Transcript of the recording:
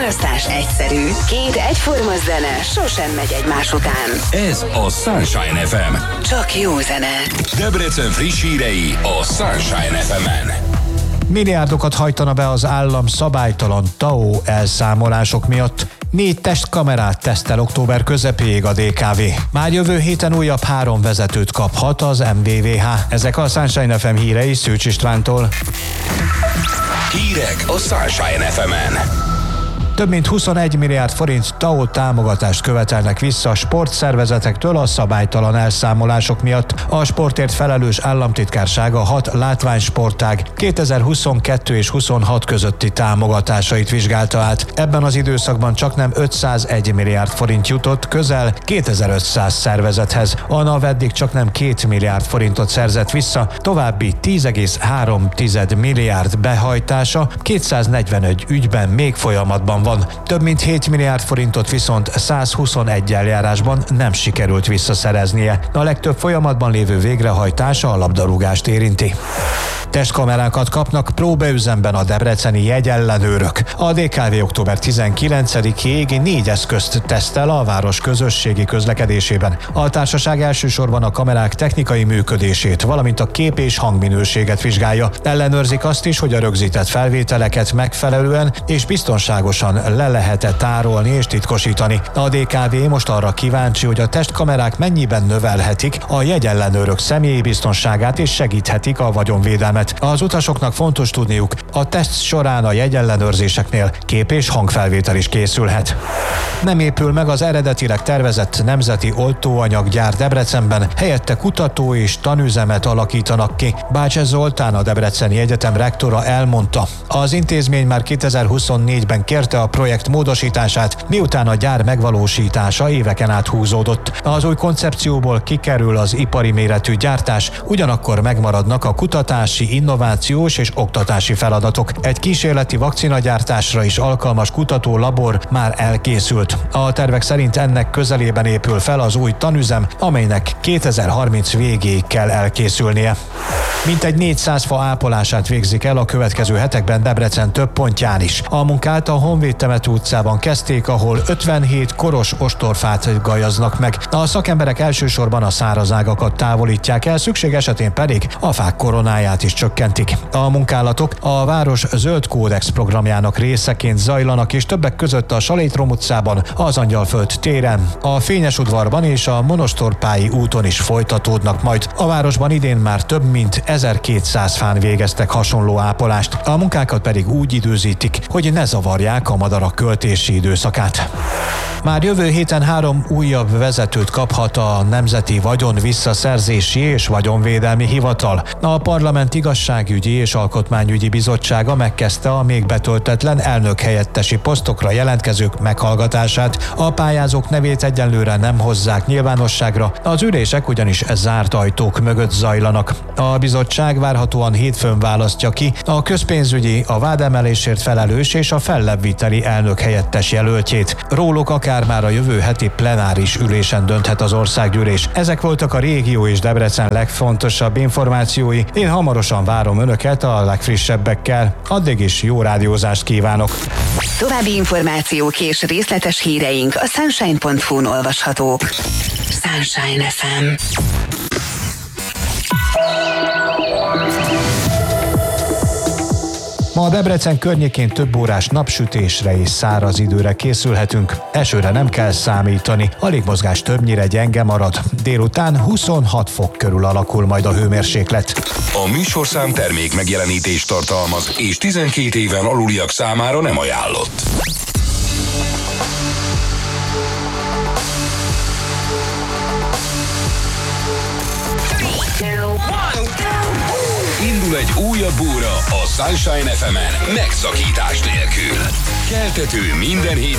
választás egyszerű. Két egyforma zene sosem megy egymás után. Ez a Sunshine FM. Csak jó zene. Debrecen friss hírei a Sunshine FM-en. Milliárdokat hajtana be az állam szabálytalan TAO elszámolások miatt. 4 testkamerát tesztel október közepéig a DKV. Már jövő héten újabb 3 vezetőt kaphat az MVVH. Ezek a Sunshine FM hírei Szűcs Istvántól. Hírek a Sunshine FM-en. Több mint 21 milliárd forint TAO támogatást követelnek vissza a sportszervezetektől a szabálytalan elszámolások miatt. A sportért felelős államtitkársága 6 látványsportág 2022 és 26 közötti támogatásait vizsgálta át. Ebben az időszakban csaknem 501 milliárd forint jutott közel 2500 szervezethez. A NAV eddig csaknem 2 milliárd forintot szerzett vissza, további 10,3 milliárd behajtása 241 ügyben még folyamatban van. Több mint 7 milliárd forintot viszont 121 eljárásban nem sikerült visszaszereznie. A legtöbb folyamatban lévő végrehajtása a labdarúgást érinti. Testkamerákat kapnak próbaüzemben a debreceni jegyellenőrök. A DKV október 19-ig 4 eszközt tesztel a város közösségi közlekedésében. A társaság elsősorban a kamerák technikai működését, valamint a kép- és hangminőséget vizsgálja. Ellenőrzik azt is, hogy a rögzített felvételeket megfelelően és biztonságosan le lehet-e tárolni és titkosítani. A DKV most arra kíváncsi, hogy a testkamerák mennyiben növelhetik a jegyellenőrök személyi biztonságát és segíthetik a vagyonvédelmet. Az utasoknak fontos tudniuk, a teszt során a jegyellenőrzéseknél kép- és hangfelvétel is készülhet. Nem épül meg az eredetileg tervezett nemzeti oltóanyaggyár Debrecenben, helyette kutató és tanüzemet alakítanak ki. Bács Zoltán, a Debreceni Egyetem rektora elmondta, az intézmény már 2024-ben kérte a projekt módosítását, miután a gyár megvalósítása éveken át húzódott. Az új koncepcióból kikerül az ipari méretű gyártás, ugyanakkor megmaradnak a kutatási, innovációs és oktatási feladatok. Egy kísérleti vakcinagyártásra is alkalmas kutatólabor már elkészült. A tervek szerint ennek közelében épül fel az új tanüzem, amelynek 2030 végéig kell elkészülnie. Mintegy 400 fa ápolását végzik el a következő hetekben Debrecen több pontján is. A munkát a Honvéd Temető utcában kezdték, ahol 57 koros ostorfát gajaznak meg. A szakemberek elsősorban a szárazágakat távolítják el, szükség esetén pedig a fák koronáját is csökkentik. A munkálatok a város zöld kódex programjának részeként zajlanak, és többek között a Salétrom utcában, az Angyalföld téren, a Fényes udvarban és a Monostorpályi úton is folytatódnak majd. A városban idén már több mint 1200 fán végeztek hasonló ápolást, a munkákat pedig úgy időzítik, hogy ne zavarják a madarak költési időszakát. Már jövő héten 3 újabb vezetőt kaphat a Nemzeti Vagyon Visszaszerzési és Vagyonvédelmi Hivatal. A Parlament Igazságügyi és Alkotmányügyi Bizottsága megkezdte a még betöltetlen elnökhelyettesi posztokra jelentkezők meghallgatását. A pályázók nevét egyenlőre nem hozzák nyilvánosságra, az ülések ugyanis zárt ajtók mögött zajlanak. A bizottság várhatóan hétfőn választja ki a közpénzügyi, a vádemelésért felelős és a fellebbviteli elnökhelyettes jelöltjét. Róluk akár már a jövő heti plenáris ülésen dönthet az országgyűlés. Ezek voltak a régió és Debrecen legfontosabb információi. Én hamarosan várom Önöket a legfrissebbekkel. Addig is jó rádiózást kívánok! További információk és részletes híreink a sunshine.hu-n olvashatók. Sunshine FM. Ma a Debrecen környékén több órás napsütésre és száraz időre készülhetünk. Esőre nem kell számítani, a légmozgás többnyire gyenge marad. Délután 26 fok körül alakul majd a hőmérséklet. A műsorszám termék megjelenítést tartalmaz, és 12 éven aluliak számára nem ajánlott. Indul egy újabb óra a Sunshine FM-en megszakítás nélkül. Keltető minden hét